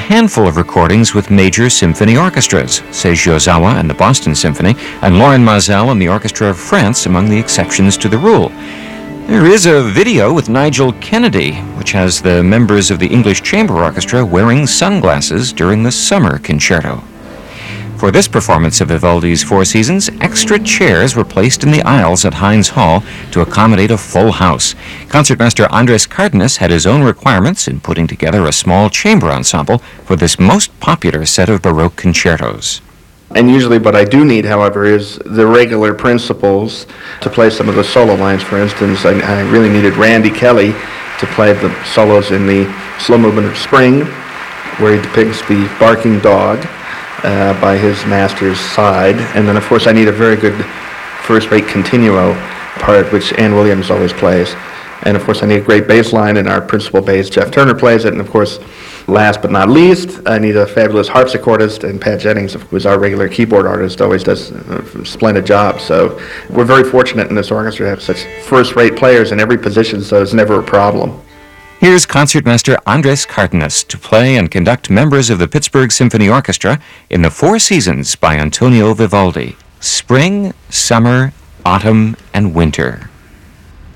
handful of recordings with major symphony orchestras, Seiji Ozawa and the Boston Symphony, and Lauren Mazel and the Orchestra of France among the exceptions to the rule. There is a video with Nigel Kennedy, which has the members of the English Chamber Orchestra wearing sunglasses during the summer concerto. For this performance of Vivaldi's Four Seasons, extra chairs were placed in the aisles at Heinz Hall to accommodate a full house. Concertmaster Andres Cardenas had his own requirements in putting together a small chamber ensemble for this most popular set of Baroque concertos. And usually what I do need, however, is the regular principals to play some of the solo lines. For instance, I really needed Randy Kelly to play the solos in the slow movement of Spring, where he depicts the barking dog by his master's side. And then, of course, I need a very good first-rate continuo part, which Ann Williams always plays. And, of course, I need a great bass line, and our principal bass, Jeff Turner, plays it. And, of course, last but not least, I need a fabulous harpsichordist, and Pat Jennings, who is our regular keyboard artist, always does a splendid job. So we're very fortunate in this orchestra to have such first-rate players in every position, so it's never a problem. Here's Concertmaster Andres Cardenas to play and conduct members of the Pittsburgh Symphony Orchestra in the Four Seasons by Antonio Vivaldi: Spring, Summer, Autumn, and Winter.